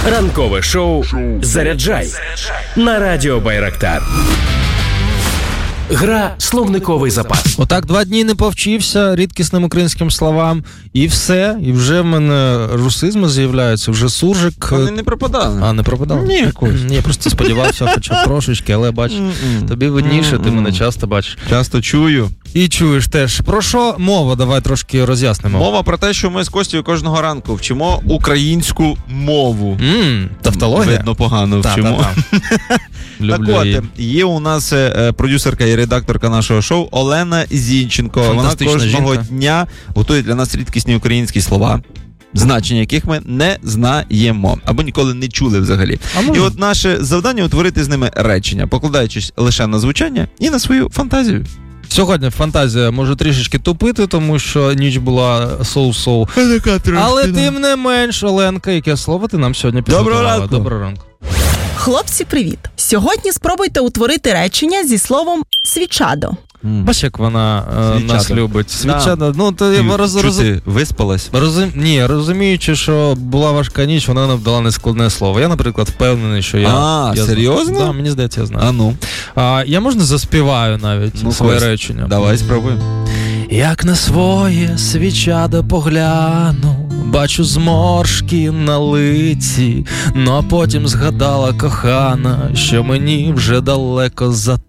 Ранкове шоу «Заряджай» на радіо Байрактар. Гра «Словниковий запас». Отак 2 дні не повчився рідкісним українським словам, і все, і вже в мене русизми з'являються, вже суржик. Вони не пропадали. А, не пропадали? Ні. Я просто сподівався, хоча трошечки, але бач, тобі видніше, ти мене часто бачиш. Часто чую. І чуєш теж. Про що мова? Давай трошки роз'яснимо. Мова про те, що ми з Костю кожного ранку вчимо українську мову. Тавтологія? Видно, погано вчимо. Так от, є у нас продюсерка і редакторка нашого шоу Олена Зінченко. Вона кожного дня готує для нас рідкісні українські слова, значення яких ми не знаємо або ніколи не чули взагалі. І от наше завдання — утворити з ними речення, покладаючись лише на звучання і на свою фантазію. Сьогодні фантазія може трішечки тупити, тому що ніч була соу-соу. Але тим не менш, Оленка, яке слово ти нам сьогодні підготувала? Доброго ранку. Хлопці, привіт! Сьогодні спробуйте утворити речення зі словом «свічадо». Бач, як вона нас любить. Свічадо. Ну, ти виспалась? Розуміючи, що була важка ніч, вона нам дала нескладне слово. Я, наприклад, впевнений, що я... Серйозно? Так, мені здається, я знаю. Я, можна, заспіваю навіть своє речення? Давай, спробуємо. Як на своє свічадо погляну, бачу зморшки на лиці, ну а потім згадала кохана, що мені вже далеко за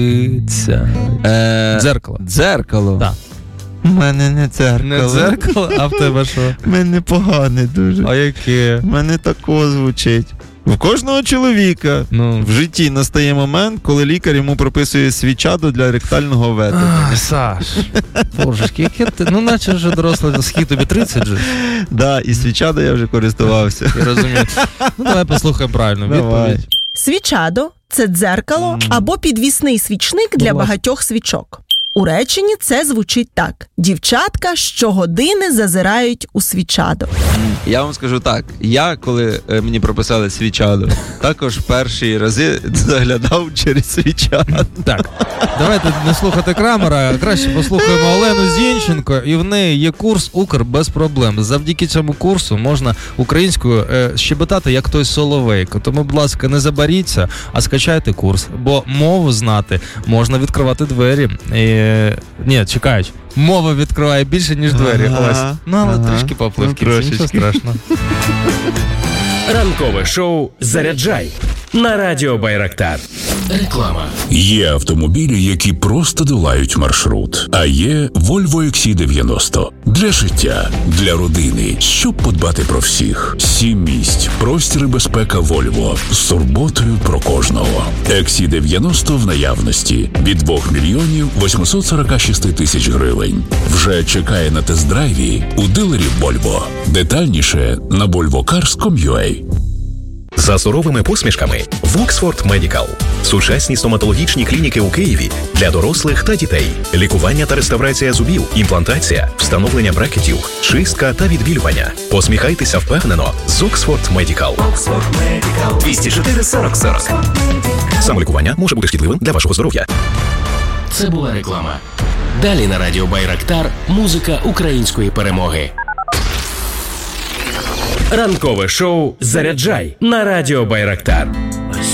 30. Дзеркало. Дзеркало? Так. У мене не дзеркало. Не дзеркало? А в тебе що? У мене погане дуже. А яке? У мене тако звучить. У кожного чоловіка в житті настає момент, коли лікар йому прописує свічадо для ректального ведення. Саш, божечки, яке ти, наче вже дорослий, скільки тобі 30 же? Да, і свічадо я вже користувався. Я розумію. Давай послухаємо правильну відповідь. Свічадо – це дзеркало або підвісний свічник для багатьох свічок. У реченні це звучить так. Дівчатка щогодини зазирають у свічадо. Я вам скажу так. Я, коли мені прописали свічадо, також перші рази заглядав через свічадо. Так, давайте не слухати Крамера, краще послухаємо Олену Зінченко, і в неї є курс «Укр без проблем». Завдяки цьому курсу можна українською щебетати, як той Соловейко. Тому, будь ласка, не забаріться, а скачайте курс, бо мову знати можна відкривати двері. Ні, чекай, мова відкриває більше, ніж двері. Ось. Але трішки попливки, нічого страшного. Ранкове шоу «Заряджай» на радіо Байрактар. Реклама. Є автомобілі, які просто долають маршрут. А є Volvo XC90. Для життя, для родини, щоб подбати про всіх. 7 місць, простір і безпека Volvo. З турботою про кожного. XC90 в наявності. Від 2 мільйонів 846 тисяч гривень. Вже чекає на тест-драйві у дилерів Volvo. Детальніше на volvocars.com.ua. За суровими посмішками Воксфорд Медікал. Сучасні стоматологічні клініки у Києві для дорослих та дітей. Лікування та реставрація зубів, імплантація, встановлення брекетів, чистка та відбілювання. Посміхайтеся впевнено з Воксфорд Медікал. 204 40 40. Самолікування може бути шкідливим для вашого здоров'я. Це була реклама. Далі на радіо Байрактар музика української перемоги. Ранкове шоу «Заряджай» на радіо Байрактар.